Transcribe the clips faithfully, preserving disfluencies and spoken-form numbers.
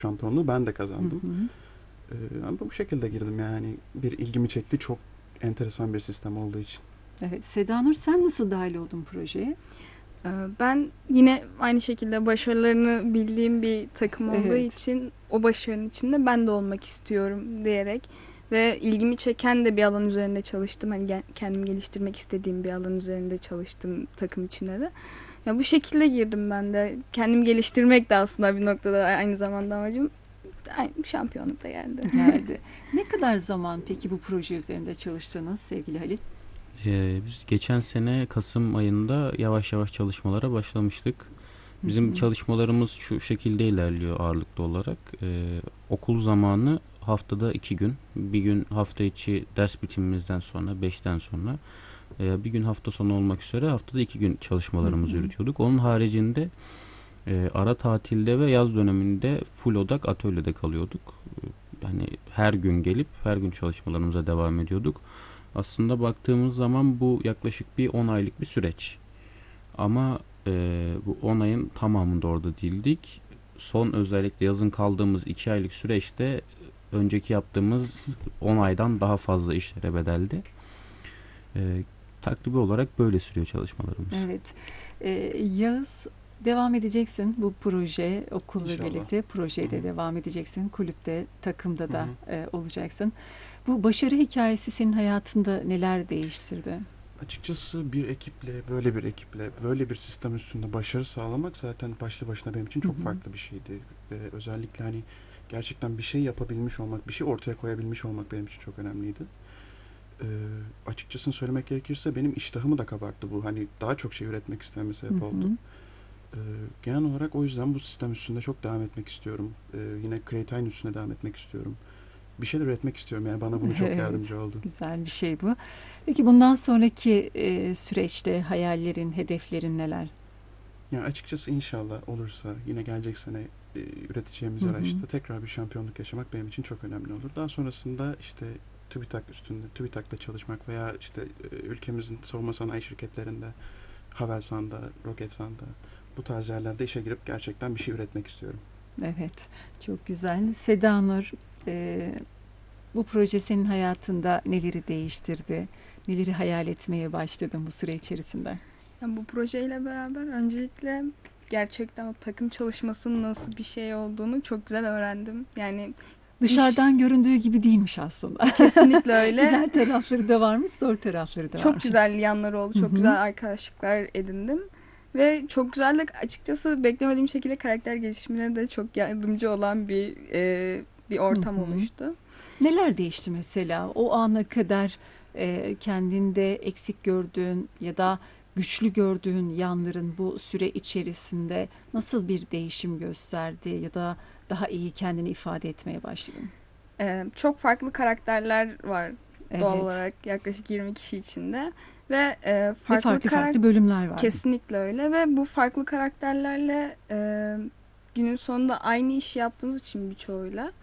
şampiyonluğu ben de Hı kazandım. hı. Ee, ama bu şekilde girdim yani. Bir ilgimi çekti. Çok enteresan bir sistem olduğu için. Evet, Seda Nur, sen nasıl dahil oldun projeye? Ee, Ben yine aynı şekilde başarılarını bildiğim bir takım olduğu Evet. için o başarının içinde ben de olmak istiyorum diyerek ve ilgimi çeken de bir alan üzerinde çalıştım. Hani gel- kendimi geliştirmek istediğim bir alan üzerinde çalıştım takım içinde de. Ya bu şekilde girdim ben de. Kendimi geliştirmek de aslında bir noktada aynı zamanda amacım. Aynı şampiyonluk da geldi. Geldi. Ne kadar zaman peki bu proje üzerinde çalıştınız sevgili Halil? Ee, biz geçen sene Kasım ayında yavaş yavaş çalışmalara başlamıştık. Bizim Hı hı. çalışmalarımız şu şekilde ilerliyor ağırlıklı olarak. Ee, okul zamanı haftada iki gün. Bir gün hafta içi ders bitimimizden sonra, beşten sonra. e, bir gün hafta sonu olmak üzere haftada iki gün çalışmalarımızı Hı hı. yürütüyorduk. Onun haricinde e, ara tatilde ve yaz döneminde full odak atölyede kalıyorduk. Yani her gün gelip her gün çalışmalarımıza devam ediyorduk. Aslında baktığımız zaman bu yaklaşık bir on aylık bir süreç. Ama e, bu on ayın tamamında orada değildik. Son özellikle yazın kaldığımız iki aylık süreçte önceki yaptığımız on aydan daha fazla işlere bedeldi. E, takribi olarak böyle sürüyor çalışmalarımız. Evet. Ee, Yağız, devam edeceksin bu proje, okulla İnşallah. birlikte projeye Hı de hı. devam edeceksin. Kulüpte, takımda da Hı e, olacaksın. Bu başarı hikayesi senin hayatında neler değiştirdi? Açıkçası bir ekiple, böyle bir ekiple, böyle bir sistem üstünde başarı sağlamak zaten başlı başına benim için çok Hı hı. farklı bir şeydi. Ve özellikle hani gerçekten bir şey yapabilmiş olmak, bir şey ortaya koyabilmiş olmak benim için çok önemliydi. Ee, açıkçası söylemek gerekirse benim iştahımı da kabarttı bu. Hani daha çok şey üretmek istememe Hı sebep oldu. hı. Ee, genel olarak o yüzden bu sistem üstünde çok devam etmek istiyorum. Ee, yine Creatine üstünde devam etmek istiyorum. Bir şeyler üretmek istiyorum. Yani bana bunu çok Evet, yardımcı oldu. güzel bir şey bu. Peki bundan sonraki e, süreçte hayallerin, hedeflerin neler? Ya açıkçası inşallah olursa yine gelecek sene e, üreteceğimiz Hı hı. araçta tekrar bir şampiyonluk yaşamak benim için çok önemli olur. Daha sonrasında işte TÜBİTAK üstünde, TÜBİTAK'ta çalışmak veya işte e, ülkemizin savunma sanayi şirketlerinde, Havelsan'da, Roketsan'da bu tarz yerlerde işe girip gerçekten bir şey üretmek istiyorum. Evet, çok güzel. Seda Nur, e, bu proje senin hayatında neleri değiştirdi? Neleri hayal etmeye başladın bu süre içerisinde? Yani bu projeyle beraber öncelikle gerçekten o takım çalışmasının nasıl bir şey olduğunu çok güzel öğrendim. Yani Dışarıdan göründüğü gibi değilmiş aslında. kesinlikle öyle. Güzel tarafları da varmış, zor tarafları da Çok varmış. güzel yanları oldu. Hı Çok hı. güzel arkadaşlıklar edindim. Ve çok güzel de açıkçası beklemediğim şekilde karakter gelişimine de çok yardımcı olan bir e, bir ortam Hı hı. oluştu. Neler değişti mesela? O ana kadar e, kendinde eksik gördüğün ya da güçlü gördüğün yanların bu süre içerisinde nasıl bir değişim gösterdi ya da daha iyi kendini ifade etmeye başladın? E, çok farklı karakterler var doğal Evet. olarak yaklaşık yirmi kişi içinde. Ve e, Ve farklı, farklı karak- farklı bölümler var. Kesinlikle öyle ve bu farklı karakterlerle e, günün sonunda aynı işi yaptığımız için birçoğuyla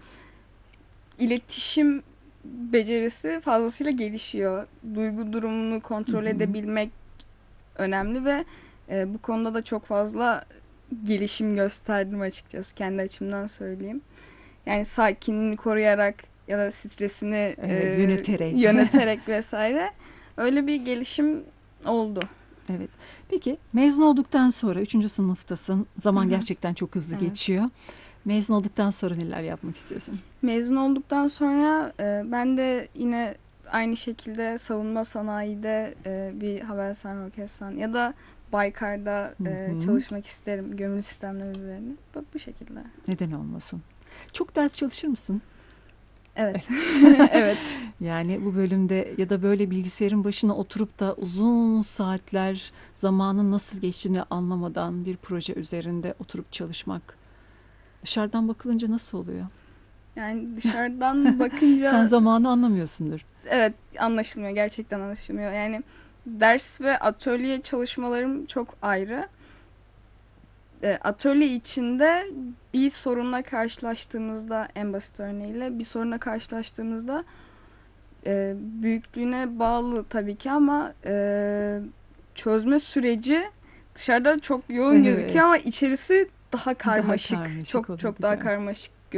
iletişim becerisi fazlasıyla gelişiyor. Duygu durumunu kontrol Hı hı. edebilmek önemli ve e, bu konuda da çok fazla gelişim gösterdim açıkçası kendi açımdan söyleyeyim. Yani sakinliğini koruyarak ya da stresini Evet, e, yöneterek. yöneterek vesaire öyle bir gelişim oldu. Evet. Peki mezun olduktan sonra üçüncü sınıftasın. Zaman Hı hı. gerçekten çok hızlı Evet. geçiyor. Mezun olduktan sonra neler yapmak istiyorsun? Mezun olduktan sonra e, ben de yine aynı şekilde savunma sanayide e, bir Havelsan, Roketsan ya da Baykar'da e, Hı hı. çalışmak isterim gömülü sistemler üzerine. Bu, bu şekilde. Neden olmasın? Çok ders çalışır mısın? Evet. Evet. Yani bu bölümde ya da böyle bilgisayarın başına oturup da uzun saatler zamanın nasıl geçtiğini anlamadan bir proje üzerinde oturup çalışmak dışarıdan bakılınca nasıl oluyor? Yani dışarıdan bakınca Sen zamanı anlamıyorsundur. evet anlaşılmıyor. Gerçekten anlaşılmıyor. Yani ders ve atölye çalışmalarım çok ayrı. E, atölye içinde bir sorunla karşılaştığımızda en basit örneğiyle bir sorunla karşılaştığımızda e, büyüklüğüne bağlı tabii ki ama e, çözme süreci dışarıda çok yoğun Evet. gözüküyor ama içerisi daha karmaşık. karmaşık çok çok olabiliyor. daha karmaşık